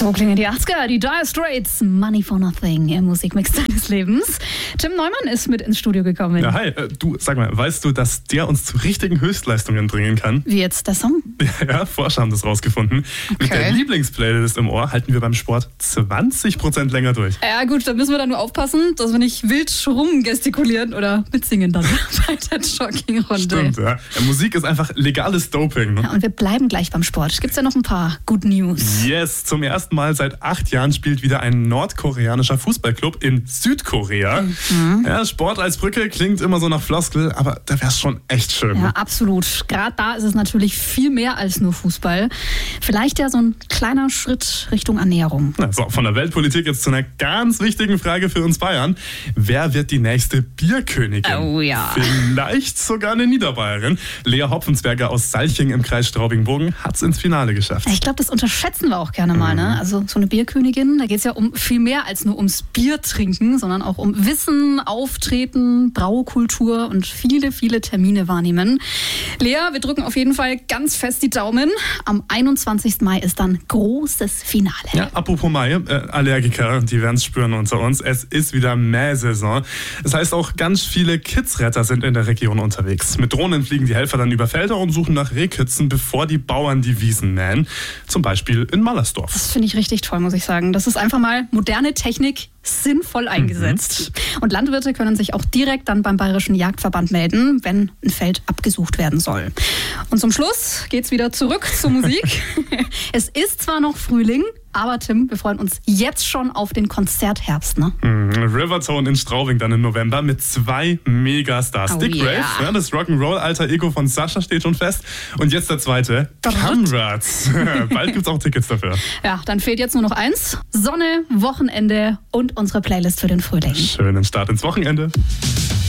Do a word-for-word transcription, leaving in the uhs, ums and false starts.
So klingen die achtziger, die Dire Straits, Money for Nothing im Musikmix deines Lebens. Tim Neumann ist mit ins Studio gekommen. Ja, hi. Äh, du, sag mal, weißt du, dass der uns zu richtigen Höchstleistungen bringen kann? Wie jetzt der Song? Ja, Forscher haben das rausgefunden. Okay. Mit der Lieblingsplaylist im Ohr halten wir beim Sport zwanzig Prozent länger durch. Ja gut, dann müssen wir dann nur aufpassen, dass wir nicht wild rumgestikulieren oder mitsingen dann bei der Joggingrunde. Stimmt, ja. Ja, Musik ist einfach legales Doping. Ne? Ja, und wir bleiben gleich beim Sport. Gibt's ja noch ein paar Good News. Yes, zum ersten Mal seit acht Jahren spielt wieder ein nordkoreanischer Fußballclub in Südkorea. Mhm. Ja, Sport als Brücke klingt immer so nach Floskel, aber da wäre es schon echt schön. Ja, absolut. Gerade da ist es natürlich viel mehr als nur Fußball. Vielleicht ja so ein kleiner Schritt Richtung Ernährung. Na, so, von der Weltpolitik jetzt zu einer ganz wichtigen Frage für uns Bayern. Wer wird die nächste Bierkönigin? Oh ja. Vielleicht sogar eine Niederbayerin. Lea Hopfensberger aus Salching im Kreis Straubing-Bogen hat es ins Finale geschafft. Ich glaube, das unterschätzen wir auch gerne mal. Ne? Also so eine Bierkönigin, da geht es ja um viel mehr als nur ums Bier trinken, sondern auch um Wissen, Auftreten, Braukultur und viele, viele Termine wahrnehmen. Lea, wir drücken auf jeden Fall ganz fest die Daumen. Am einundzwanzigsten Mai ist dann großes Finale. Ja, apropos Mai, äh, Allergiker, die werden es spüren unter uns. Es ist wieder Mähsaison. Das heißt, auch ganz viele Kidsretter sind in der Region unterwegs. Mit Drohnen fliegen die Helfer dann über Felder und suchen nach Rehkitzen, bevor die Bauern die Wiesen mähen. Zum Beispiel in Mallersdorf. Das finde ich richtig toll, muss ich sagen. Das ist einfach mal moderne Technik sinnvoll eingesetzt. Mhm. Und Landwirte können sich auch direkt dann beim Bayerischen Jagdverband melden, wenn ein Feld abgesucht werden soll. Und zum Schluss geht's wieder zurück zur Musik. Es ist zwar noch Frühling, aber Tim, wir freuen uns jetzt schon auf den Konzertherbst, ne? Mhm. Rivertone in Straubing dann im November mit zwei Megastars. Oh Dick yeah. Rave, ja, das Rock'n'Roll-Alter Ego von Sascha steht schon fest. Und jetzt der zweite, Kamrats. Bald gibt's auch Tickets dafür. Ja, dann fehlt jetzt nur noch eins. Sonne, Wochenende und unsere Playlist für den Frühling. Schönen Start ins Wochenende.